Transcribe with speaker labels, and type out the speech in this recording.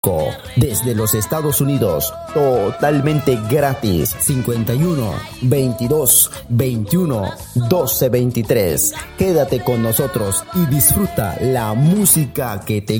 Speaker 1: desde los Estados Unidos, totalmente gratis. 51 22 21 12 23. Quédate con nosotros y disfruta la música que te